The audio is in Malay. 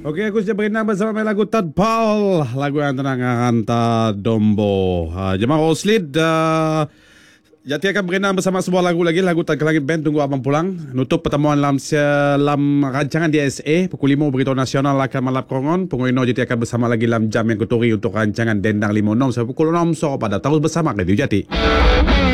Okey, aku sudah berenang bersama main lagu Tad Paul. Lagu yang tenang Anta Dombo. Jemaah Oslead, Jati akan berenang bersama sebuah lagu lagi. Lagu Tak Kelangit Band. Tunggu abang pulang. Nutup pertemuan dalam rancangan DSA. Pukul 5 Berita Nasional akan malap Krongon. Penguino Jati akan bersama lagi dalam jam yang kuturi untuk rancangan Dendang 56 sampai pukul 6 sore pada. Terus bersama Radio Jati.